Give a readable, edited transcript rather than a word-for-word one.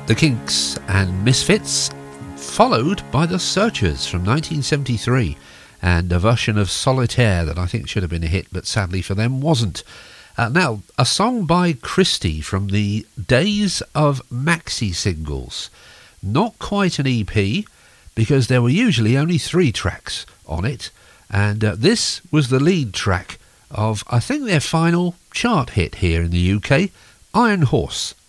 The Kinks and Misfits, followed by The Searchers from 1973, and a version of Solitaire that I think should have been a hit, but sadly for them wasn't. Now, a song by Christie from the days of maxi singles. Not quite an EP, because there were usually only 3 tracks on it, and this was the lead track of, I think, their final chart hit here in the UK, Iron Horse.